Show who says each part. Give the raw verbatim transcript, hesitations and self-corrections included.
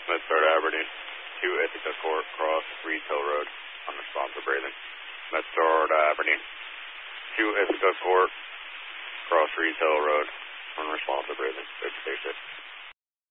Speaker 1: MedStar to Aberdeen. two Ithaca Court, cross Reedtail Road, unresponsive breathing. MedStar to Aberdeen. two Ithaca Court, cross Reedtail Road, unresponsive breathing. six six six.